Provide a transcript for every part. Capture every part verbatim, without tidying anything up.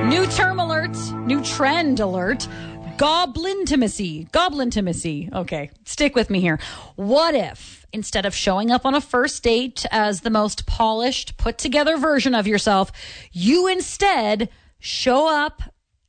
New term alert, new trend alert. Goblintimacy. Goblintimacy. Okay, stick with me here. What if, instead of showing up on a first date as the most polished, put-together version of yourself, you instead show up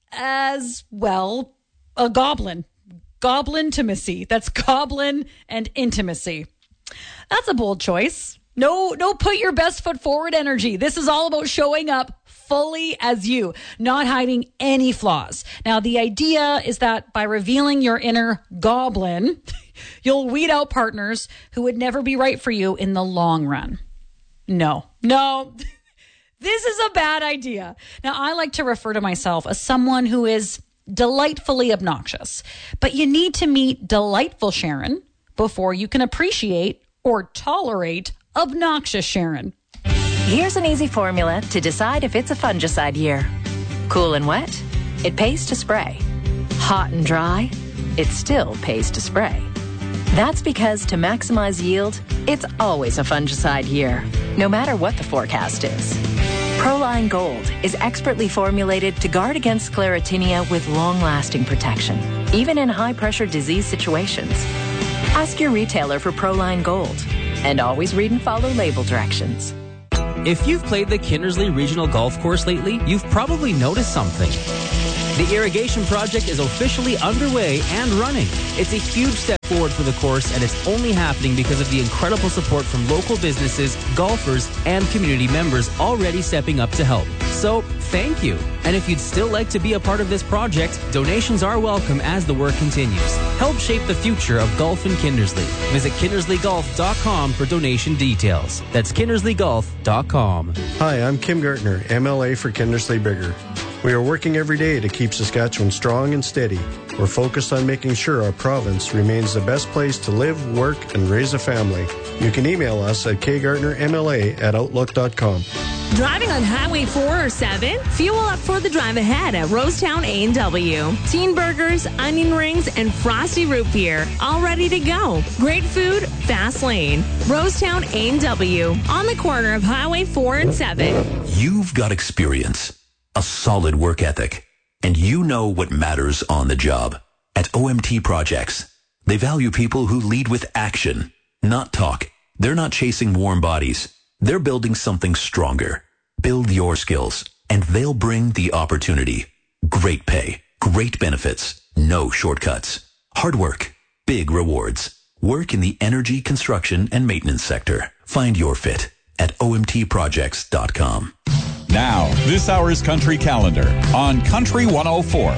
as, well, a goblin. Goblintimacy. That's goblin and intimacy. That's a bold choice. No, no, put your best foot forward energy. This is all about showing up fully as you, not hiding any flaws. Now, the idea is that by revealing your inner goblin, you'll weed out partners who would never be right for you in the long run. No, no, this is a bad idea. Now, I like to refer to myself as someone who is delightfully obnoxious, but you need to meet delightful Sharon before you can appreciate or tolerate obnoxious Sharon. Here's an easy formula to decide if it's a fungicide year. Cool and wet, it pays to spray. Hot and dry, it still pays to spray. That's because to maximize yield, it's always a fungicide year, no matter what the forecast is. Proline Gold is expertly formulated to guard against sclerotinia with long-lasting protection, even in high-pressure disease situations. Ask your retailer for Proline Gold, and always read and follow label directions. If you've played the Kindersley Regional Golf Course lately, you've probably noticed something. The irrigation project is officially underway and running. It's a huge step forward for the course, and it's only happening because of the incredible support from local businesses, golfers, and community members already stepping up to help. So, thank you. And if you'd still like to be a part of this project, donations are welcome as the work continues. Help shape the future of golf in Kindersley. Visit kindersley golf dot com for donation details. That's kindersley golf dot com. Hi, I'm Kim Gartner, M L A for Kindersley Bigger. We are working every day to keep Saskatchewan strong and steady. We're focused on making sure our province remains the best place to live, work, and raise a family. You can email us at k gartner m l a at outlook dot com. Driving on Highway four or seven? Fuel up for the drive ahead at Rosetown A and W. Teen burgers, onion rings, and frosty root beer. All ready to go. Great food, fast lane. Rosetown A and W. On the corner of Highway four and seven. You've got experience, a solid work ethic, and you know what matters on the job. At O M T Projects, they value people who lead with action, not talk. They're not chasing warm bodies. They're building something stronger. Build your skills, and they'll bring the opportunity. Great pay, great benefits, no shortcuts. Hard work, big rewards. Work in the energy, construction, and maintenance sector. Find your fit at o m t projects dot com. Now, this hour's Country Calendar on Country one oh four.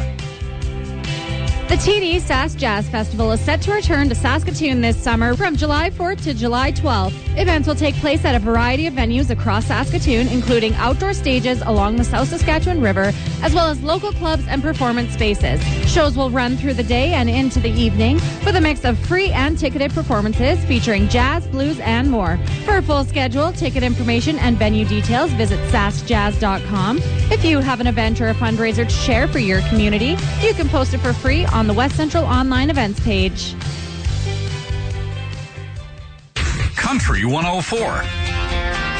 The T D Sask Jazz Festival is set to return to Saskatoon this summer from July fourth to July twelfth. Events will take place at a variety of venues across Saskatoon, including outdoor stages along the South Saskatchewan River, as well as local clubs and performance spaces. Shows will run through the day and into the evening with a mix of free and ticketed performances featuring jazz, blues, and more. For a full schedule, ticket information, and venue details, visit sask jazz dot com. If you have an event or a fundraiser to share for your community, you can post it for free on the West Central online events page. Country one oh four.